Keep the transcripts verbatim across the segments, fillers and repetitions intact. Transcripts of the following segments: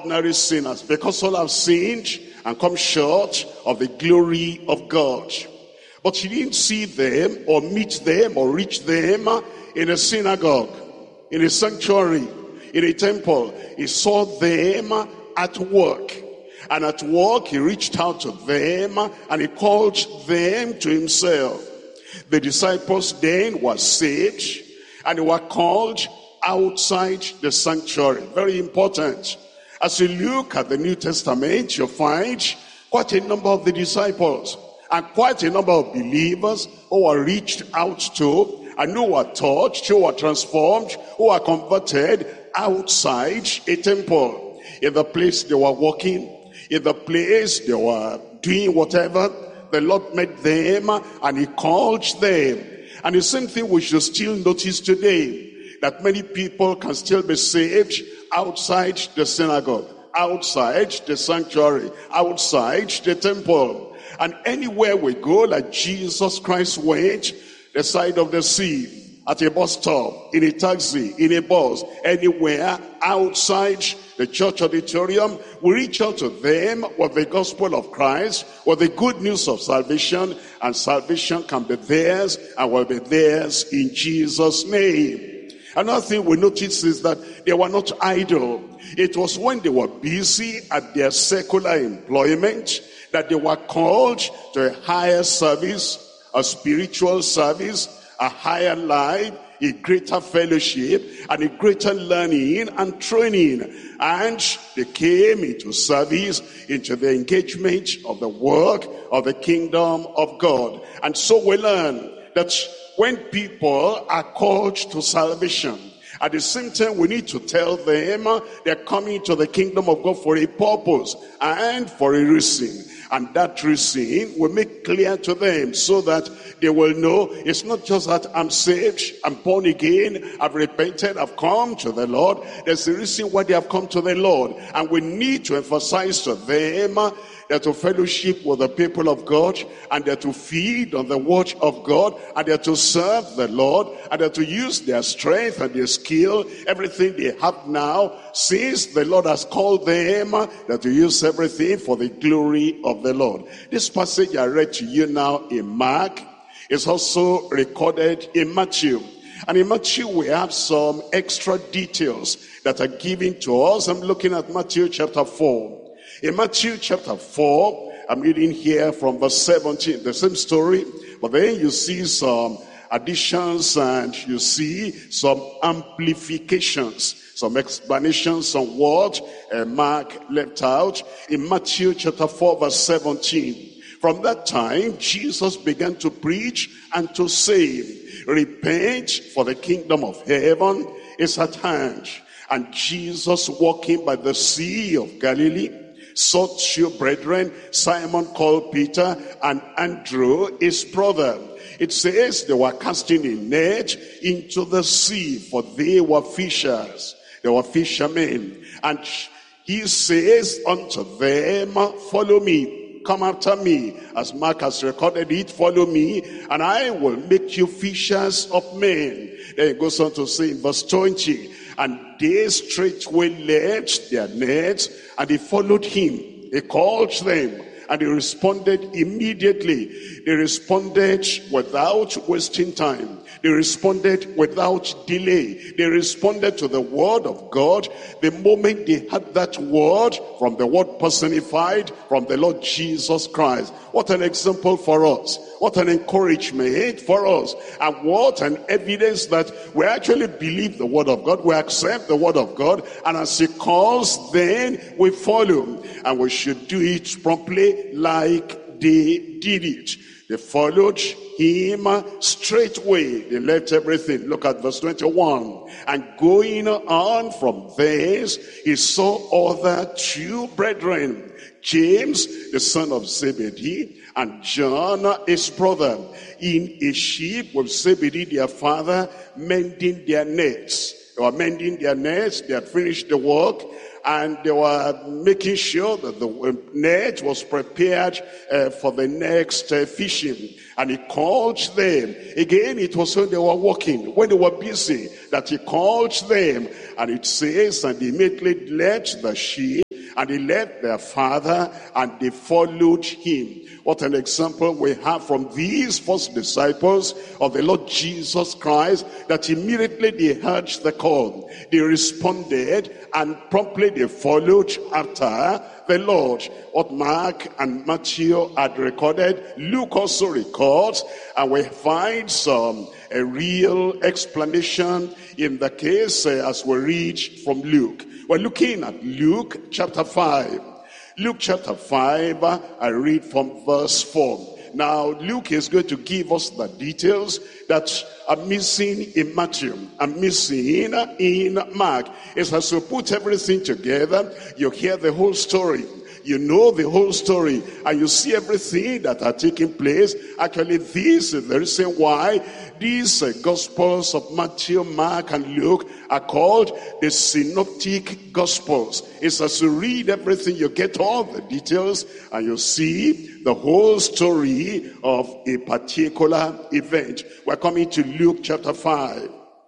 ordinary sinners, because all have sinned and come short of the glory of God. But he didn't see them or meet them or reach them in a synagogue, in a sanctuary, in a temple. He saw them at work. And at work, he reached out to them and he called them to himself. The disciples then were saved and they were called outside the sanctuary. Very important. As you look at the New Testament, you find quite a number of the disciples and quite a number of believers who were reached out to and who were touched, who were transformed, who were converted outside a temple. In the place they were walking, in the place they were doing whatever, the Lord met them and he called them. And the same thing we should still notice today, that many people can still be saved outside the synagogue, outside the sanctuary, outside the temple. And anywhere we go, like Jesus Christ went, the side of the sea, at a bus stop, in a taxi, in a bus, anywhere outside the church auditorium, we reach out to them with the gospel of Christ, with the good news of salvation, and salvation can be theirs and will be theirs in Jesus' name. Another thing we notice is that they were not idle. It was when they were busy at their secular employment that they were called to a higher service, a spiritual service, a higher life, a greater fellowship, and a greater learning and training. And they came into service, into the engagement of the work of the kingdom of God. And so we learn that when people are called to salvation, at the same time we need to tell them they're coming to the kingdom of God for a purpose and for a reason. And that reason will make clear to them so that they will know it's not just that I'm saved, I'm born again, I've repented, I've come to the Lord. There's a reason why they have come to the Lord. And we need to emphasize to them that to fellowship with the people of God, and they're to feed on the word of God, and they're to serve the Lord, and they're to use their strength and their skill, everything they have now, since the Lord has called them, they're to use everything for the glory of the Lord. This passage I read to you now in Mark is also recorded in Matthew. And in Matthew we have some extra details that are given to us. I'm looking at Matthew chapter four. In Matthew chapter four, I'm reading here from verse seventeen, the same story, but then you see some additions and you see some amplifications, some explanations on what uh, Mark left out. In Matthew chapter four, verse seventeen, from that time, Jesus began to preach and to say, repent, for the kingdom of heaven is at hand. And Jesus, walking by the sea of Galilee, saw two brethren, Simon called Peter, and Andrew his brother. It says they were casting a net into the sea, for they were fishers. They were fishermen. And he says unto them, follow me, come after me. As Mark has recorded it, follow me, and I will make you fishers of men. Then it goes on to say in verse twenty, and they straightway left their nets, and they followed him. He called them, and they responded immediately. They responded without wasting time. They responded without delay. They responded to the word of God the moment they had that word from the word personified from the Lord Jesus Christ. What an example for us. What an encouragement for us. And what an evidence that we actually believe the word of God. We accept the word of God. And as he calls, then we follow. And we should do it promptly like they did it. They followed him straightway. They left everything. Look at verse twenty-one. And going on from thence, he saw other two brethren, James, the son of Zebedee, and John, his brother, in a ship with Zebedee, their father, mending their nets. They were mending their nets. They had finished the work, and they were making sure that the net was prepared uh, for the next uh, fishing. And he called them. Again, it was when they were working, when they were busy, that he called them. And it says, and they immediately left the ship And they left their father and they followed him. What an example we have from these first disciples of the Lord Jesus Christ, that immediately they heard the call. They responded and promptly they followed after the Lord. What Mark and Matthew had recorded, Luke also records, and we find some a real explanation in the case uh, as we read from Luke. We're looking at Luke chapter five. Luke chapter five, uh, I read from verse four. Now, Luke is going to give us the details that are missing in Matthew and missing in Mark. It's as you put everything together, you hear the whole story. You know the whole story, and you see everything that are taking place. Actually, this is the reason why these uh, Gospels of Matthew, Mark, and Luke are called the Synoptic Gospels. It's as you read everything, you get all the details, and you see the whole story of a particular event. We're coming to Luke chapter five,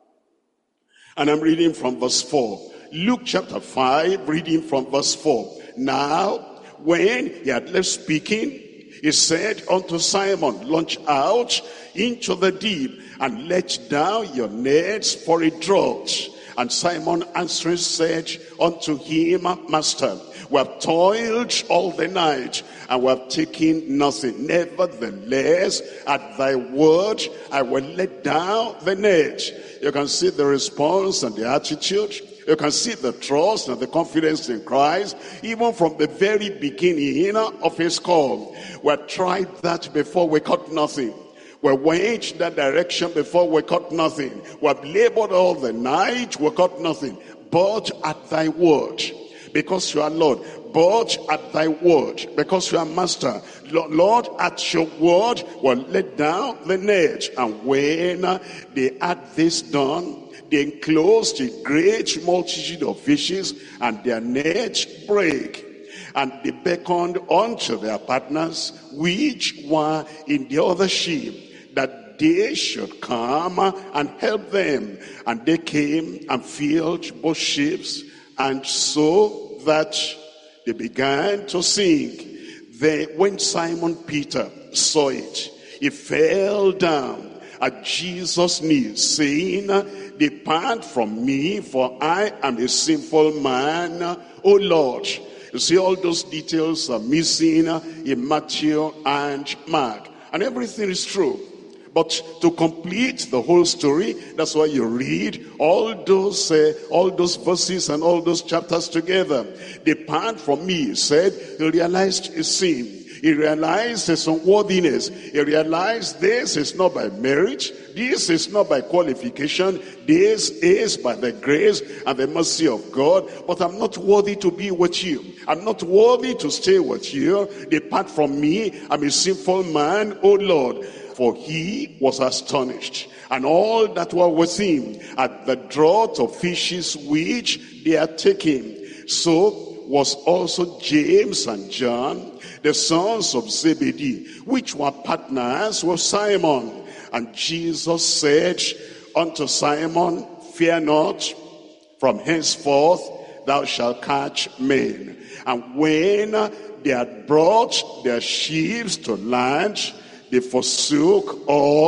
and I'm reading from verse four. Luke chapter five, reading from verse four. Now, when he had left speaking, he said unto Simon, launch out into the deep, and let down your nets for a draught. And Simon answering said unto him, Master, we have toiled all the night, and we have taken nothing. Nevertheless, at thy word, I will let down the net. You can see the response and the attitude. You can see the trust and the confidence in Christ, even from the very beginning of his call. We had tried that before, we caught nothing. We went that direction before, we caught nothing. We have labored all the night, we caught nothing. But at thy word, because you are Lord. But at thy word, because you are Master. Lord, at your word, will let down the net. And when they had this done, they enclosed a great multitude of fishes, and their nets brake. And they beckoned unto their partners, which were in the other ship, that they should come and help them. And they came and filled both ships, and so that they began to sink. Then when Simon Peter saw it, he fell down at Jesus' knees, saying, Depart from me, for I am a sinful man, O Lord. You see, all those details are missing in Matthew and Mark. And everything is true. But to complete the whole story, that's why you read all those uh, all those verses and all those chapters together. Depart from me, he said. He realized his sin. He realized his unworthiness. He realized this is not by merit. This is not by qualification. This is by the grace and the mercy of God. But I'm not worthy to be with you. I'm not worthy to stay with you. Depart from me. I'm a sinful man, O Lord. For he was astonished, and all that were with him, at the draught of fishes which they had taken. So was also James and John, the sons of Zebedee, which were partners with Simon. And Jesus said unto Simon, Fear not, from henceforth thou shalt catch men. And when they had brought their ships to land, they forsook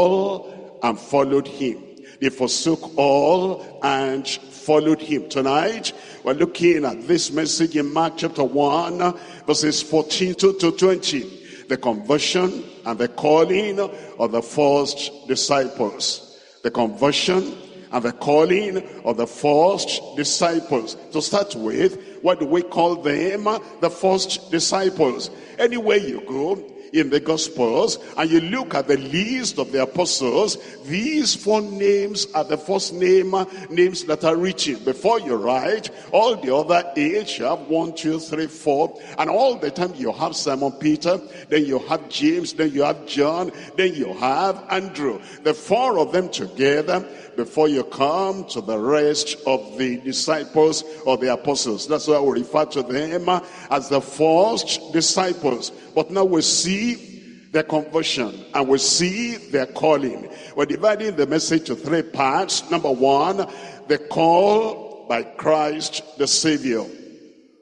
all and followed him. They forsook all and followed him. Tonight, we're looking at this message in Mark chapter one, verses fourteen to twenty. The conversion and the calling of the first disciples. The conversion and the calling of the first disciples. To start with, what do we call them? The first disciples. Anywhere you go in the Gospels, and you look at the list of the apostles, these four names are the first name names that are written. Before you write all the other eight, you have one, two, three, four, and all the time you have Simon Peter, then you have James, then you have John, then you have Andrew. The four of them together before you come to the rest of the disciples or the apostles. That's why we refer to them as the first disciples. But now we see their conversion and we see their calling. We're dividing the message to three parts. Number one, the call by Christ the Savior.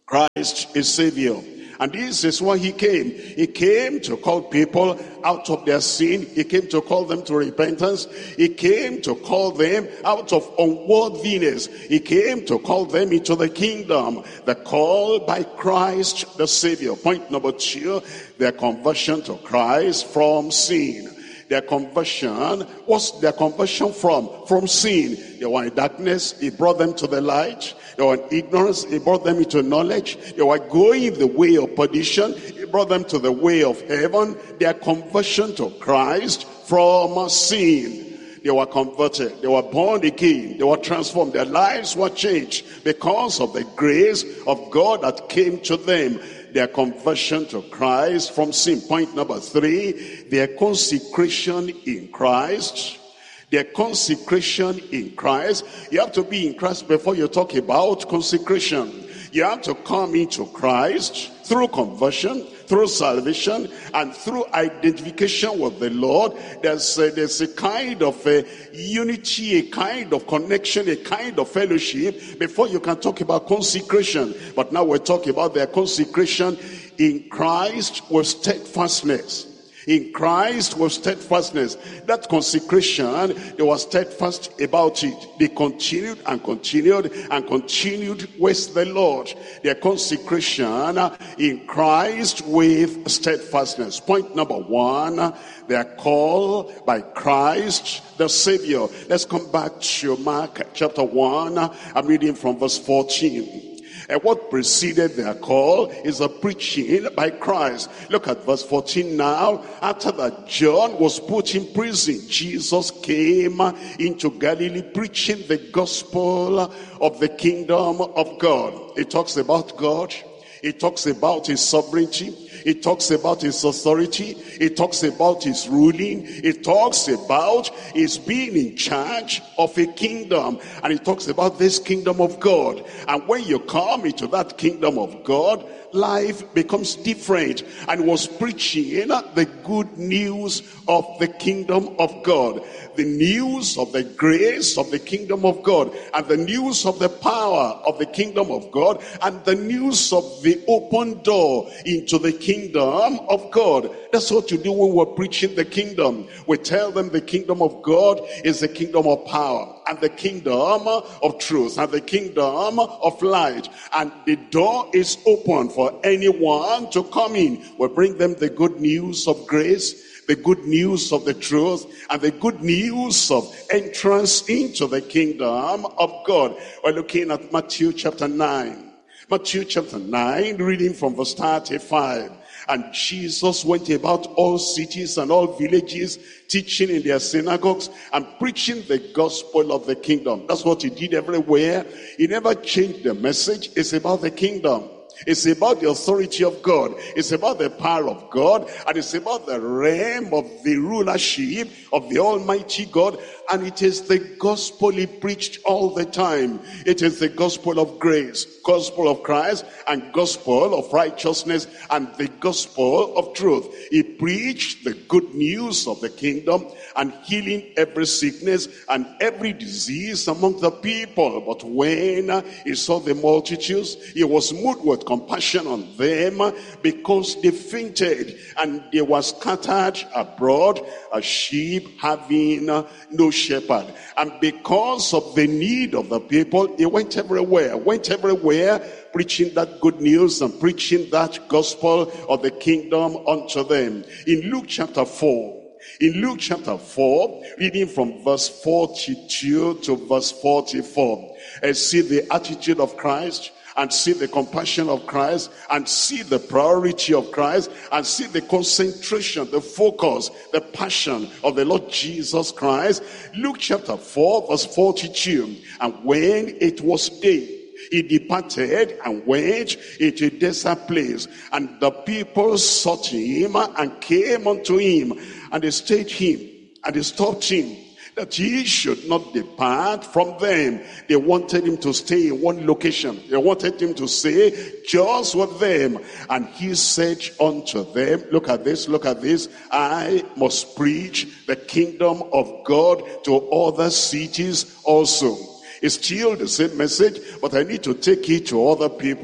Christ is Savior. And this is why he came. He came to call people out of their sin. He came to call them to repentance. He came to call them out of unworthiness. He came to call them into the kingdom. The call by Christ the Savior. Point number two, their conversion to Christ from sin. Their conversion, what's their conversion from? From sin. They were in darkness, he brought them to the light. They were in ignorance, he brought them into knowledge. They were going the way of perdition, he brought them to the way of heaven. Their conversion to Christ from sin. They were converted, they were born again, they were transformed, their lives were changed because of the grace of God that came to them. Their conversion to Christ from sin. Point number three, their consecration in Christ. Their consecration in Christ. You have to be in Christ before you talk about consecration. You have to come into Christ through conversion, through salvation, and through identification with the Lord. There's a, there's a kind of a unity, a kind of connection, a kind of fellowship before you can talk about consecration. But now we're talking about their consecration in Christ with steadfastness. In Christ with steadfastness. That consecration, they were steadfast about it. They continued and continued and continued with the Lord. Their consecration in Christ with steadfastness. Point number one, they are called by Christ the Savior. Let's come back to Mark chapter one. I'm reading from verse fourteen. And what preceded their call is a preaching by Christ. Look at verse fourteen now. After that John was put in prison, Jesus came into Galilee preaching the gospel of the kingdom of God. It talks about God. It talks about his sovereignty. It talks about his authority. It talks about his ruling. It talks about his being in charge of a kingdom. And it talks about this kingdom of God. And when you come into that kingdom of God, life becomes different. And was preaching the good news of the kingdom of God. The news of the grace of the kingdom of God. And the news of the power of the kingdom of God. And the news of the open door into the kingdom of God. That's what you do when we're preaching the kingdom. We tell them the kingdom of God is the kingdom of power. And the kingdom of truth. And the kingdom of light. And the door is open for anyone to come in. We bring them the good news of grace, the good news of the truth, and the good news of entrance into the kingdom of God. We're looking at Matthew chapter nine. Matthew chapter nine, reading from verse thirty-five. And Jesus went about all cities and all villages, teaching in their synagogues and preaching the gospel of the kingdom. That's what he did everywhere. He never changed the message. It's about the kingdom. It's about the authority of God. It's about the power of God. And it's about the realm of the rulership of the Almighty God. And it is the gospel he preached all the time. It is the gospel of grace, gospel of Christ, and gospel of righteousness, and the gospel of truth. He preached the good news of the kingdom and healing every sickness and every disease among the people. But when he saw the multitudes, he was moved with compassion on them because they fainted and they were scattered abroad as sheep having no shepherd. And because of the need of the people, he went everywhere, went everywhere, preaching that good news and preaching that gospel of the kingdom unto them. In Luke chapter four, in Luke chapter four, reading from verse forty-two to verse forty-four, and see the attitude of Christ, and see the compassion of Christ, and see the priority of Christ, and see the concentration, the focus, the passion of the Lord Jesus Christ. Luke chapter four, verse forty-two, and when it was day, he departed and went into a desert place, and the people sought him and came unto him, and they stayed him, and they stopped him, that he should not depart from them. They wanted him to stay in one location. They wanted him to stay just with them. And he said unto them, look at this, look at this. I must preach the kingdom of God to other cities also. It's still the same message, but I need to take it to other people.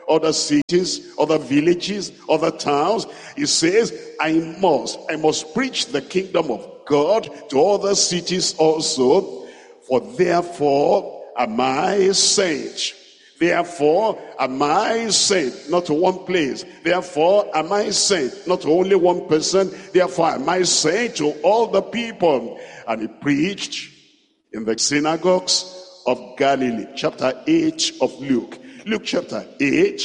other cities, other villages, other towns. He says, I must, I must preach the kingdom of God to other cities also, for therefore am I sent. Therefore am I sent, not to one place. Therefore am I sent, not to only one person. Therefore am I sent to all the people. And he preached in the synagogues of Galilee. Chapter eight of Luke. Luke chapter eight,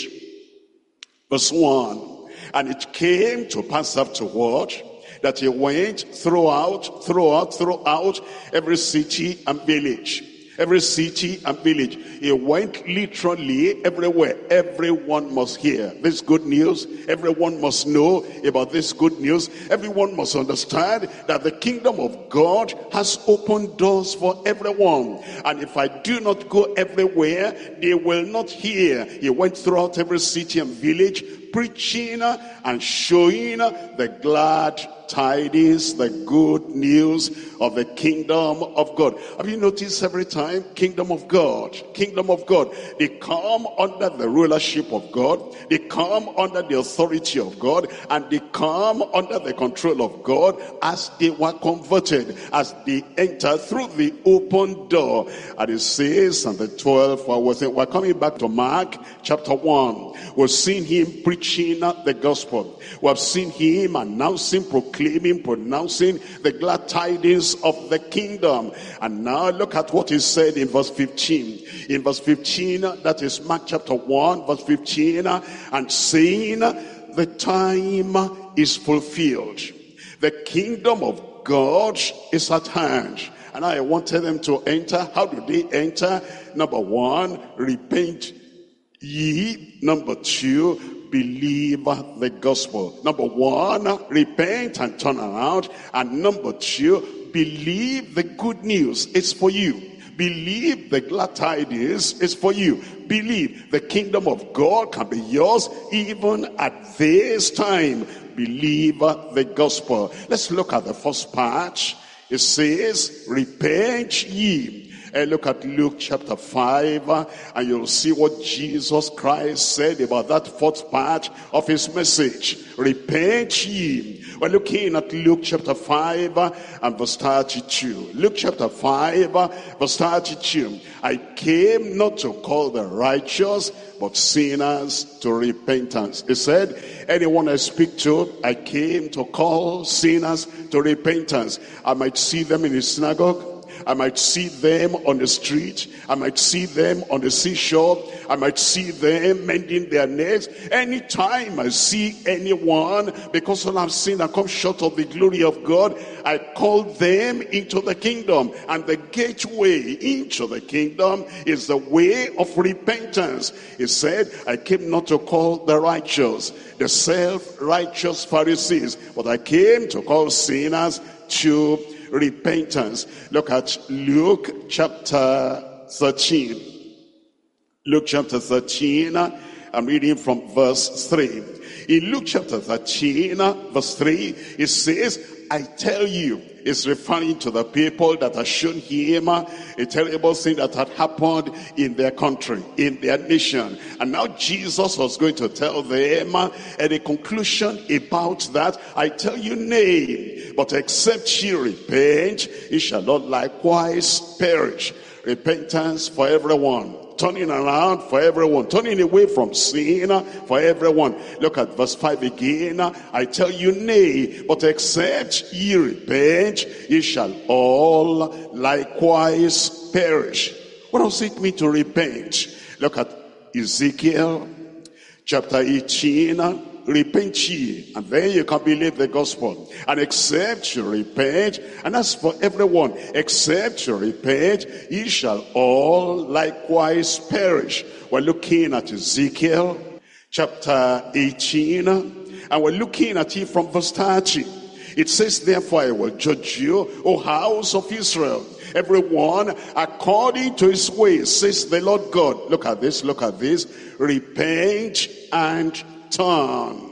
verse one. And it came to pass afterward that he went throughout, throughout, throughout every city and village. Every city and village. He went literally everywhere. Everyone must hear this good news. Everyone must know about this good news. Everyone must understand that the kingdom of God has opened doors for everyone. And if I do not go everywhere, they will not hear. He went throughout every city and village, preaching and showing the glad tidings, the good news of the kingdom of God. Have you noticed every time, kingdom of God, kingdom of God, they come under the rulership of God, they come under the authority of God, and they come under the control of God as they were converted, as they enter through the open door. And it says, and the twelve we're coming back to Mark chapter one. We've seen him preaching the gospel. We have seen him announcing, proclaiming, pronouncing the glad tidings of the kingdom. And now look at what he said in verse fifteen. In verse fifteen, that is Mark chapter one, verse fifteen, and saying, the time is fulfilled. The kingdom of God is at hand. And I wanted them to enter. How do they enter? Number one, repent ye. Number two, believe the gospel. Number one, repent and turn around. And number two, believe the good news. It's for you. Believe the glad tidings. It's for you. Believe the kingdom of God can be yours even at this time. Believe the gospel. Let's look at the first part. It says, repent ye. And look at Luke chapter five, and you'll see what Jesus Christ said about that fourth part of his message. Repent ye. We're looking at Luke chapter five and verse thirty-two. Luke chapter five, verse thirty-two. I came not to call the righteous, but sinners to repentance. He said, anyone I speak to, I came to call sinners to repentance. I might see them in the synagogue. I might see them on the street. I might see them on the seashore. I might see them mending their nets. Anytime I see anyone, because all I've seen and come short of the glory of God, I call them into the kingdom. And the gateway into the kingdom is the way of repentance. He said, I came not to call the righteous, the self-righteous Pharisees, but I came to call sinners to repentance. Look at Luke chapter thirteen. Luke chapter thirteen, I'm reading from verse three. In Luke chapter thirteen, verse three, it says, I tell you, it's referring to the people that had shown him a terrible thing that had happened in their country, in their nation. And now Jesus was going to tell them at a conclusion about that. I tell you, nay, but except ye repent, ye shall not likewise perish. Repentance for everyone. Turning around for everyone. Turning away from sin for everyone. Look at verse five again. I tell you, nay, but except ye repent, ye shall all likewise perish. What does it mean to repent? Look at Ezekiel chapter eighteen. Repent ye, and then you can believe the gospel. And except you repent, and as for everyone, except you repent, ye shall all likewise perish. We're looking at Ezekiel chapter eighteen, and we're looking at it from verse thirty. It says, therefore I will judge you, O house of Israel, everyone according to his ways, says the Lord God. Look at this, look at this. Repent and turn.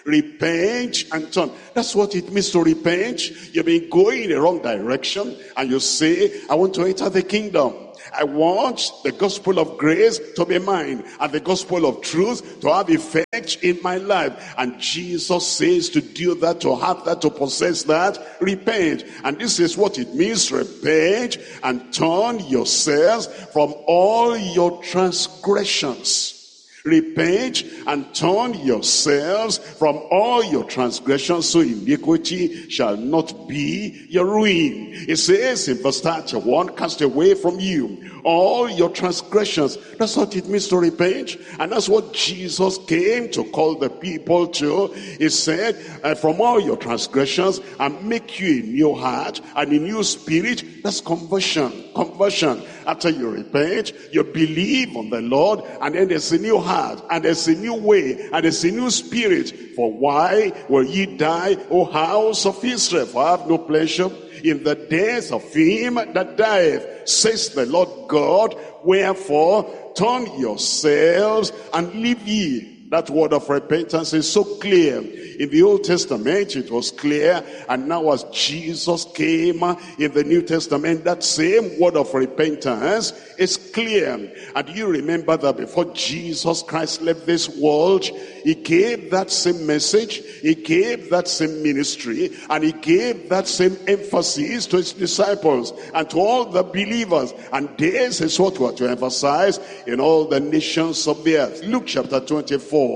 Repent and turn. That's what it means to repent. You've been going in the wrong direction and you say, I want to enter the kingdom. I want the gospel of grace to be mine and the gospel of truth to have effect in my life. And Jesus says to do that, to have that, to possess that, repent. And this is what it means, repent and turn yourselves from all your transgressions. Repent and turn yourselves from all your transgressions, so iniquity shall not be your ruin. It says in verse thirty-one, cast away from you all your transgressions. That's what it means to repent. And that's what Jesus came to call the people to. He said, uh, from all your transgressions, and make you a new heart and a new spirit. That's conversion. Conversion. After you repent, you believe on the Lord, and then there's a new heart, and there's a new way, and there's a new spirit. For why will ye die, O house of Israel? For I have no pleasure in the death of him that dieth, says the Lord God. Wherefore turn yourselves and live ye. That word of repentance is so clear. In the Old Testament, it was clear. And now as Jesus came in the New Testament, that same word of repentance is clear. And you remember that before Jesus Christ left this world, he gave that same message, he gave that same ministry, and he gave that same emphasis to his disciples and to all the believers. And this is what we are to emphasize in all the nations of the earth. Luke chapter twenty-four.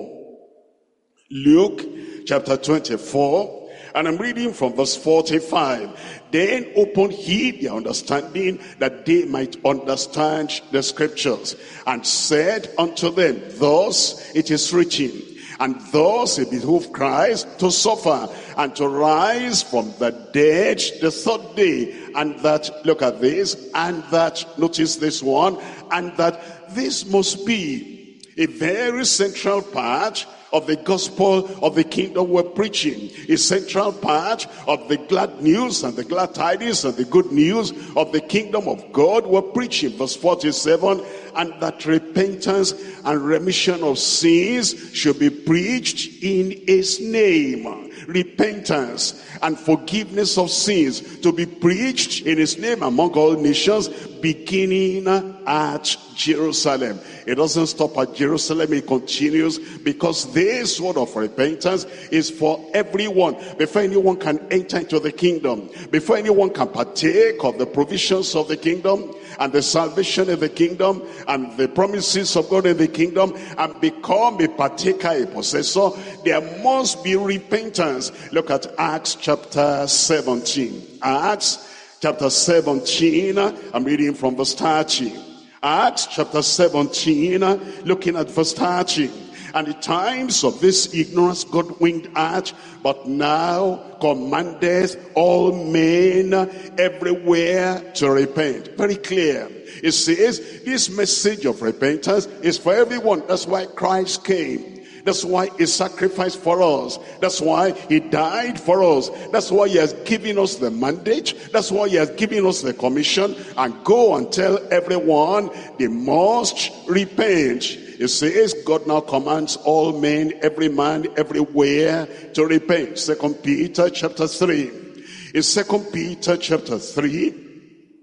Luke chapter twenty-four, and I'm reading from verse forty-five. Then opened he their understanding, that they might understand the scriptures, and said unto them, thus it is written, and thus it behoved Christ to suffer and to rise from the dead the third day. And that, look at this, and that, notice this one, and that this must be a very central part of the gospel of the kingdom we're preaching. A central part of the glad news and the glad tidings and the good news of the kingdom of God we're preaching. Verse forty-seven, and that repentance and remission of sins should be preached in his name. Repentance and forgiveness of sins to be preached in his name among all nations, beginning at Jerusalem. It doesn't stop at Jerusalem, it continues, because this word of repentance is for everyone. Before anyone can enter into the kingdom, before anyone can partake of the provisions of the kingdom and the salvation of the kingdom and the promises of God in the kingdom and become a partaker, a possessor, there must be repentance. Look at Acts chapter seventeen. Acts chapter seventeen, I'm reading from verse thirty. Acts chapter seventeen, looking at verse thirty. And the times of this ignorance God winked at, but now commandeth all men everywhere to repent. Very clear. It says this message of repentance is for everyone. That's why Christ came. That's why he sacrificed for us. That's why he died for us. That's why he has given us the mandate. That's why he has given us the commission. And go and tell everyone they must repent. It says God now commands all men, every man, everywhere to repent. Second Peter chapter three. In Second Peter chapter three,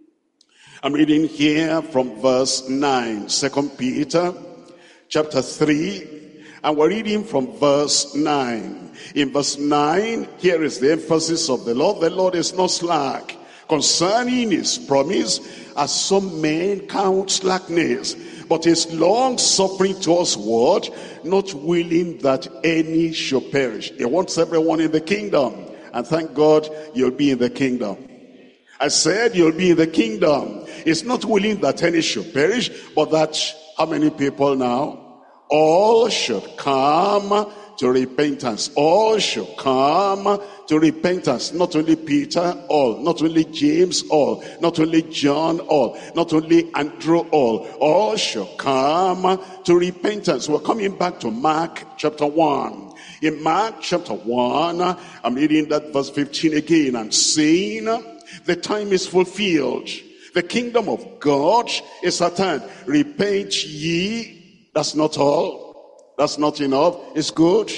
I'm reading here from verse nine. Second Peter chapter three. And we're reading from verse nine. In verse nine, here is the emphasis of the Lord. The Lord is not slack concerning his promise, as some men count slackness, but is long suffering towards what? Not willing that any should perish. He wants everyone in the kingdom. And thank God you'll be in the kingdom. I said you'll be in the kingdom. He's not willing that any should perish, but that, how many people now? All should come to repentance. All should come to repentance. Not only Peter, all. Not only James, all. Not only John, all. Not only Andrew, all. All should come to repentance. We're coming back to Mark chapter one. In Mark chapter one, I'm reading that verse fifteen again, and saying, the time is fulfilled. The kingdom of God is at hand. Repent ye. That's not all. That's not enough. It's good.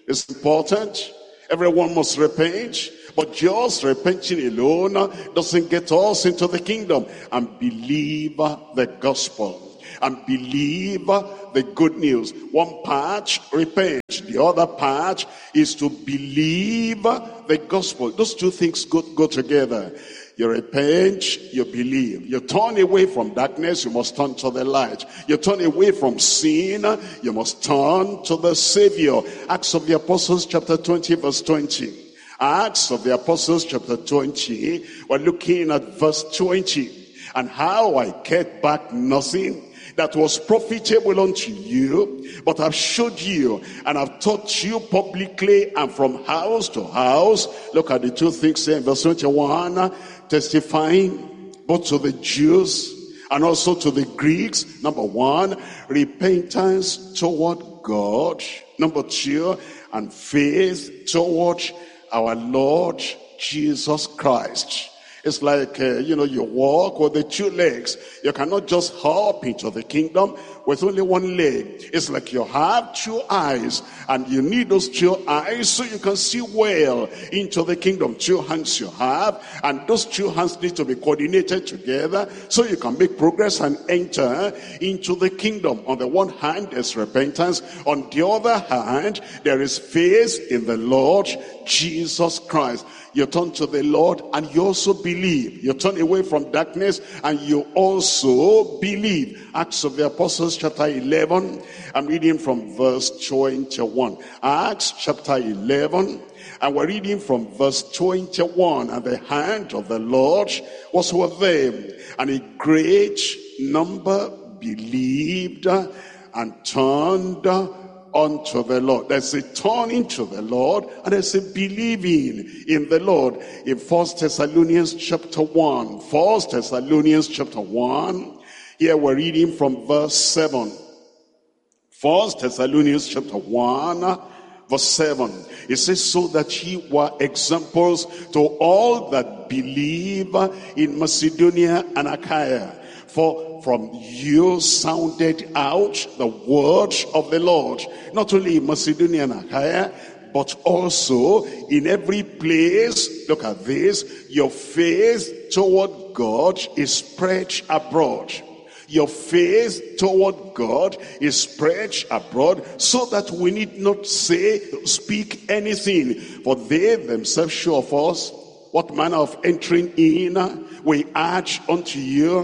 It's important. Everyone must repent. But just repenting alone doesn't get us into the kingdom. And believe the gospel. And believe the good news. One part, repent. The other part is to believe the gospel. Those two things go, go together. You repent, you believe. You turn away from darkness, you must turn to the light. You turn away from sin, you must turn to the Savior. Acts of the Apostles chapter twenty verse twenty. Acts of the Apostles chapter twenty, we're looking at verse twenty. And how I kept back nothing that was profitable unto you, but I've showed you and I've taught you publicly and from house to house. Look at the two things there in verse twenty-one, testifying both to the Jews and also to the Greeks. Number one, repentance toward God. Number two, and faith toward our Lord Jesus Christ. It's like, uh, you know, you walk with the two legs. You cannot just hop into the kingdom with only one leg. It's like you have two eyes, and you need those two eyes so you can see well into the kingdom. Two hands you have, and those two hands need to be coordinated together so you can make progress and enter into the kingdom. On the one hand, there's repentance. On the other hand, there is faith in the Lord Jesus Christ. You turn to the Lord and you also believe. You turn away from darkness and you also believe. Acts of the Apostles chapter eleven. I'm reading from verse twenty-one. Acts chapter eleven. And we're reading from verse twenty-one. And the hand of the Lord was with them. And a great number believed and turned unto the Lord. There's a turning to the Lord and there's a believing in the Lord. In First Thessalonians chapter one. First Thessalonians chapter one. Here we're reading from verse seven. First Thessalonians chapter one verse seven. It says, so that ye were examples to all that believe in Macedonia and Achaia. For from you sounded out the word of the Lord, not only in Macedonia and Achaia, but also in every place. Look at this. Your faith toward God is spread abroad. Your faith toward God is spread abroad, so that we need not say, speak anything. For they themselves show of us what manner of entering in we add unto you,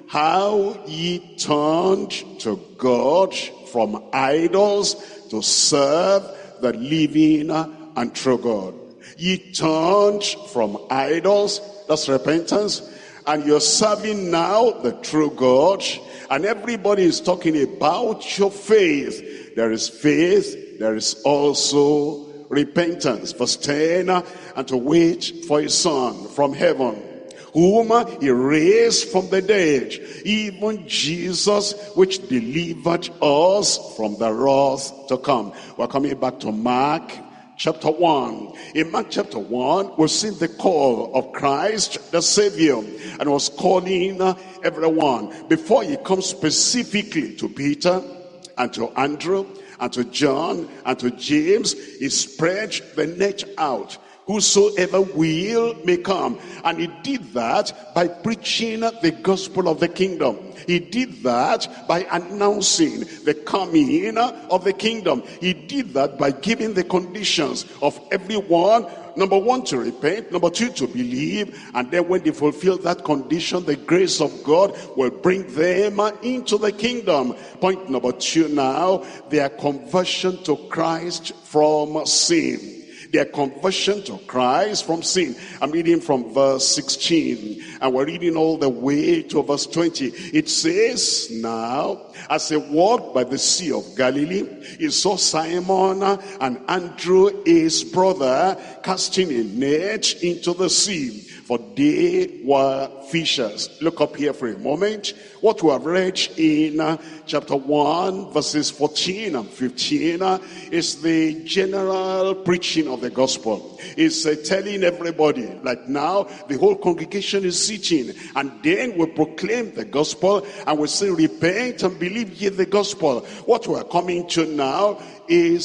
how ye turned to God from idols to serve the living and true God. Ye turned from idols, that's repentance, and you're serving now the true God. And everybody is talking about your faith. There is faith, there is also repentance. Verse ten, and to wait for his Son from heaven, whom he raised from the dead, even Jesus, which delivered us from the wrath to come. We're coming back to Mark chapter one. In Mark chapter one, we've seen the call of Christ the Savior, and was calling everyone. Before he comes specifically to Peter and to Andrew and to John and to James, he spread the net out. Whosoever will may come. And he did that by preaching the gospel of the kingdom. He did that by announcing the coming of the kingdom. He did that by giving the conditions of everyone. Number one, to repent. Number two, to believe. And then when they fulfill that condition, the grace of God will bring them into the kingdom. Point number two now, their conversion to Christ from sin. Their conversion to Christ from sin. I'm reading from verse sixteen, and we're reading all the way to verse twenty. It says, now, as he walked by the Sea of Galilee, he saw Simon and Andrew his brother casting a net into the sea, for they were fishers. Look up here for a moment. What we have read in uh, chapter one, verses fourteen and fifteen, uh, is the general preaching of the gospel. It's uh, telling everybody, like now, the whole congregation is sitting, and then we proclaim the gospel, and we say, repent and believe ye the gospel. What we are coming to now is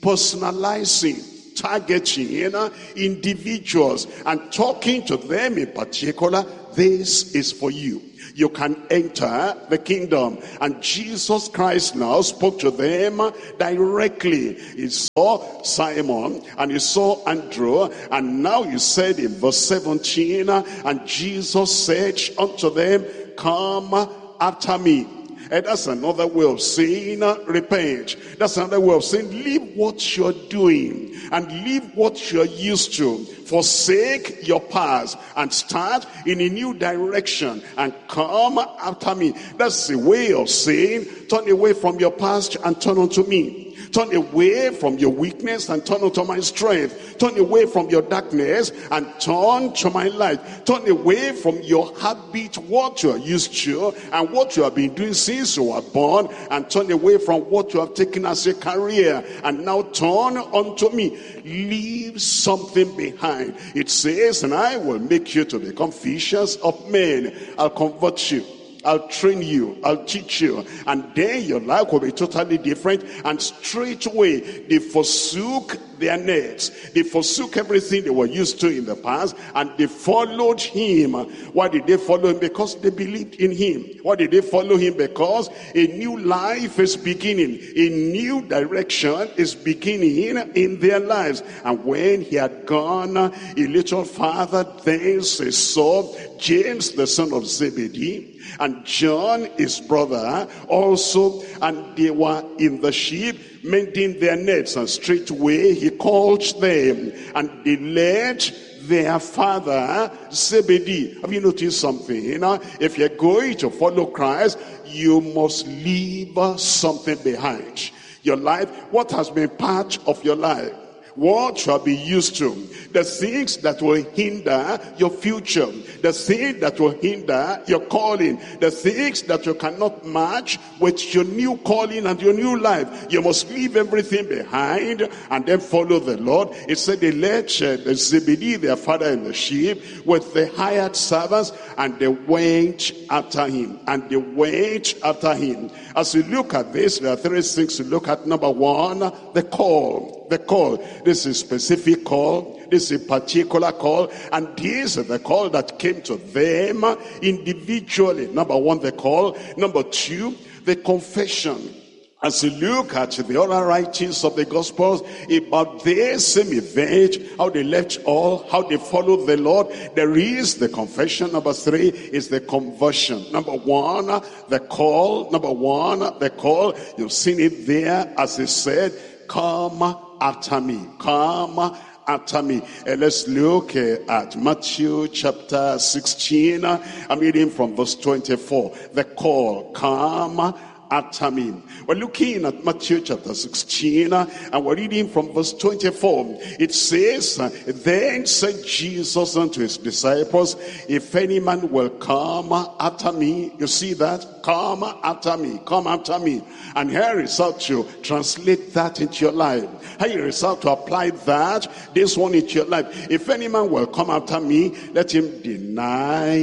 personalizing, targeting uh, individuals and talking to them in particular. This is for you. You can enter the kingdom. And Jesus Christ now spoke to them directly. He saw Simon and he saw Andrew, and now he said in verse seventeen, and Jesus said unto them, come after me. And that's another way of saying uh, repent. That's another way of saying leave what you're doing and leave what you're used to. Forsake your past and start in a new direction and come after me. That's a way of saying turn away from your past and turn unto me. Turn away from your weakness and turn unto my strength. Turn away from your darkness and turn to my light. Turn away from your habit, what you are used to and what you have been doing since you were born, and turn away from what you have taken as a career and now turn unto me. Leave something behind. It says, and I will make you to become fishers of men. I'll convert you. I'll train you, I'll teach you, and then your life will be totally different. And straightway they forsook their nets, they forsook everything they were used to in the past, and they followed him. Why did they follow him? Because they believed in him. Why did they follow him? Because a new life is beginning, a new direction is beginning in their lives. And when he had gone a little farther, thence he saw James the son of Zebedee and John his brother also, and they were in the ship mending their nets, and straightway he called them, and they led their father Zebedee. Have you noticed something? You know, if you're going to follow Christ, you must leave something behind. Your life, what has been part of your life, what shall be used to, the things that will hinder your future, the things that will hinder your calling, the things that you cannot match with your new calling and your new life. You must leave everything behind and then follow the Lord. It said they led uh, the Zebedee, their father, in the ship with the hired servants, and they went after him. And they went after him. As you look at this, there are three things to look at. Number one, the call. The call. This is a specific call. This is a particular call. And this is the call that came to them individually. Number one, the call. Number two, the confession. As you look at the other writings of the Gospels about this same event, how they left all, how they followed the Lord, there is the confession. Number three is the conversion. Number one, the call. Number one, the call. You've seen it there as he said, come after me. Come after me. Uh, let's look uh, at Matthew chapter sixteen. I'm reading from verse twenty-four. The call, come after me. We're looking at Matthew chapter sixteen, and we're reading from verse twenty-four. It says, then said Jesus unto his disciples, if any man will come after me, you see that? Come after me, come after me. And here is how to translate that into your life. Here is how to apply that, this one into your life. If any man will come after me, let him deny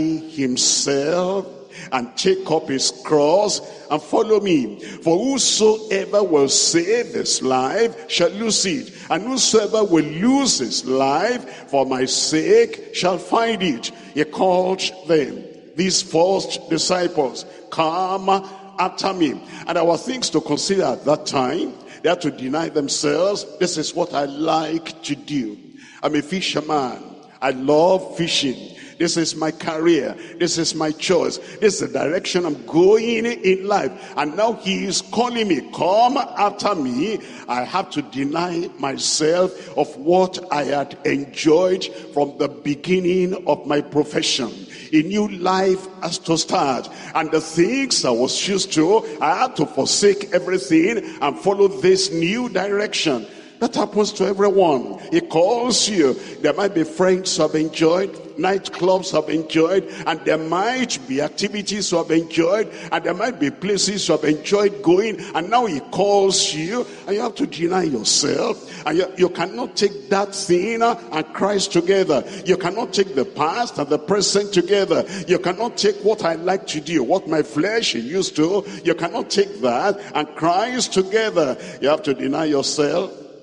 himself and take up his cross and follow me. For whosoever will save his life shall lose it, and whosoever will lose his life for my sake shall find it. He called them, these first disciples, come after me. And there were things to consider at that time. They had to deny themselves. This is what I like to do. I'm a fisherman. I love fishing. This is my career. This is my choice. This is the direction I'm going in life. And now he is calling me, come after me. I have to deny myself of what I had enjoyed from the beginning of my profession. A new life has to start. And the things I was used to, I had to forsake everything and follow this new direction. That happens to everyone. He calls you. There might be friends who have enjoyed, nightclubs have enjoyed, and there might be activities you have enjoyed, and there might be places you have enjoyed going, and now he calls you, and you have to deny yourself, and you, you cannot take that thing and Christ together. You cannot take the past and the present together. You cannot take what I like to do, what my flesh is used to. You cannot take that and Christ together. You have to deny yourself.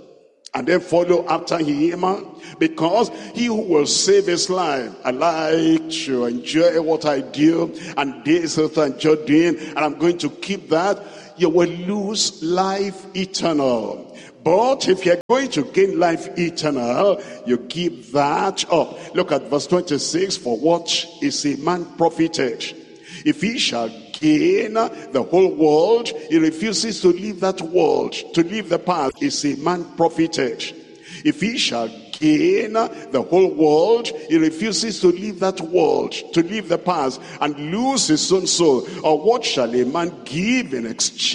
and then follow after him, because he who will save his life, I like to enjoy what I do, and this is what I enjoy doing, and I'm going to keep that, you will lose life eternal. But if you're going to gain life eternal, you give that up. Look at verse twenty-six. For what is a man profited, if he shall gain the whole world, he refuses to leave that world, to leave the past? Is a man profited, if he shall gain the whole world, he refuses to leave that world, to leave the past, and lose his own soul? Or what shall a man give in exchange